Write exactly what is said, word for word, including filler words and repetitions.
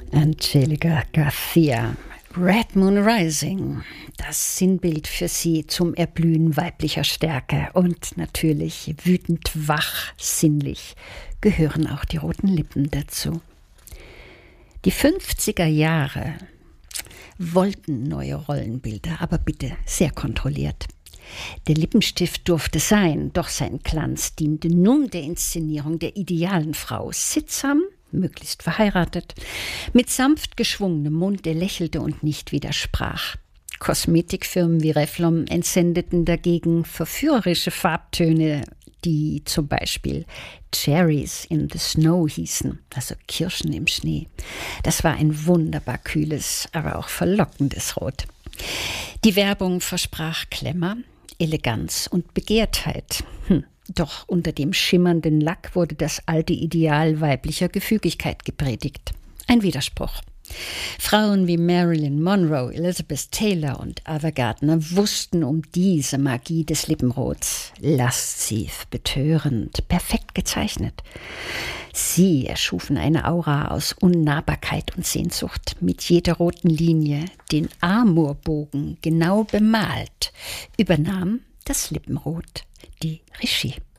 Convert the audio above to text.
Angelica Garcia, Red Moon Rising, das Sinnbild für sie zum Erblühen weiblicher Stärke und natürlich wütend wach, sinnlich gehören auch die roten Lippen dazu. Die fünfziger Jahre wollten neue Rollenbilder, aber bitte sehr kontrolliert. Der Lippenstift durfte sein, doch sein Glanz diente nun der Inszenierung der idealen Frau, sittsam, möglichst verheiratet, mit sanft geschwungenem Mund, der lächelte und nicht widersprach. Kosmetikfirmen wie Revlon entsendeten dagegen verführerische Farbtöne, die zum Beispiel Cherries in the Snow hießen, also Kirschen im Schnee. Das war ein wunderbar kühles, aber auch verlockendes Rot. Die Werbung versprach Glamour, Eleganz und Begehrtheit. Hm. Doch unter dem schimmernden Lack wurde das alte Ideal weiblicher Gefügigkeit gepredigt. Ein Widerspruch. Frauen wie Marilyn Monroe, Elizabeth Taylor und Ava Gardner wussten um diese Magie des Lippenrots. Lasziv, betörend, perfekt gezeichnet. Sie erschufen eine Aura aus Unnahbarkeit und Sehnsucht, mit jeder roten Linie, den Amorbogen genau bemalt, übernahm das Lippenrot die Regie.